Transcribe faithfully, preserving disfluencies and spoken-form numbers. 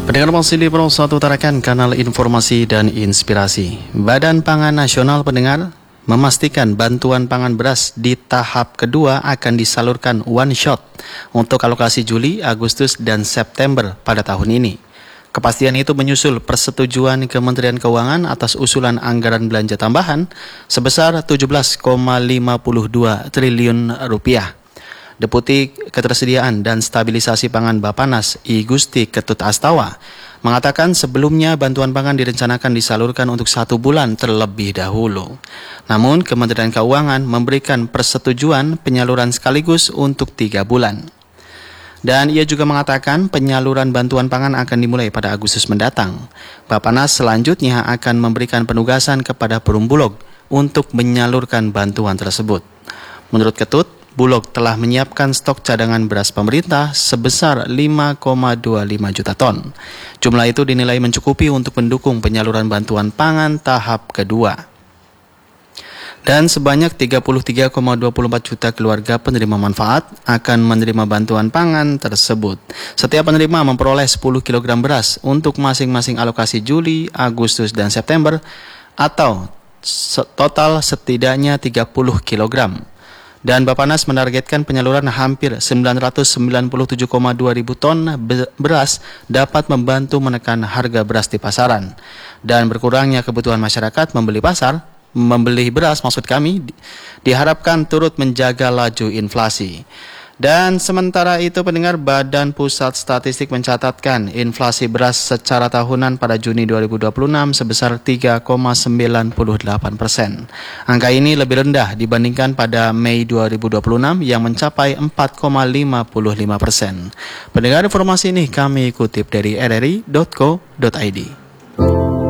Pendengar Masili Pro satu utarakan kanal informasi dan inspirasi. Badan Pangan Nasional pendengar memastikan bantuan pangan beras di tahap kedua akan disalurkan one shot untuk alokasi Juli, Agustus, dan September pada tahun ini. Kepastian itu menyusul persetujuan Kementerian Keuangan atas usulan anggaran belanja tambahan sebesar tujuh belas koma lima dua triliun rupiah. Deputi Ketersediaan dan Stabilisasi Pangan Bappenas I Gusti Ketut Astawa mengatakan sebelumnya bantuan pangan direncanakan disalurkan untuk satu bulan terlebih dahulu. Namun Kementerian Keuangan memberikan persetujuan penyaluran sekaligus untuk tiga bulan. Dan ia juga mengatakan penyaluran bantuan pangan akan dimulai pada Agustus mendatang. Bappenas selanjutnya akan memberikan penugasan kepada Perum Bulog untuk menyalurkan bantuan tersebut. Menurut Ketut, Bulog telah menyiapkan stok cadangan beras pemerintah sebesar lima koma dua lima juta ton. Jumlah itu dinilai mencukupi untuk mendukung penyaluran bantuan pangan tahap kedua. Dan sebanyak tiga puluh tiga koma dua empat juta keluarga penerima manfaat akan menerima bantuan pangan tersebut. Setiap penerima memperoleh sepuluh kilogram beras untuk masing-masing alokasi Juli, Agustus, dan September atau total setidaknya tiga puluh kilogram. Dan Bappenas menargetkan penyaluran hampir sembilan ratus sembilan puluh tujuh koma dua ribu ton beras dapat membantu menekan harga beras di pasaran. Dan berkurangnya kebutuhan masyarakat membeli pasar, membeli beras maksud kami, diharapkan turut menjaga laju inflasi. Dan sementara itu pendengar, Badan Pusat Statistik mencatatkan inflasi beras secara tahunan pada Juni dua ribu dua puluh enam sebesar tiga koma sembilan delapan persen. Angka ini lebih rendah dibandingkan pada Mei dua ribu dua puluh enam yang mencapai empat koma lima lima persen. Pendengar, informasi ini kami kutip dari r r i dot co dot i d.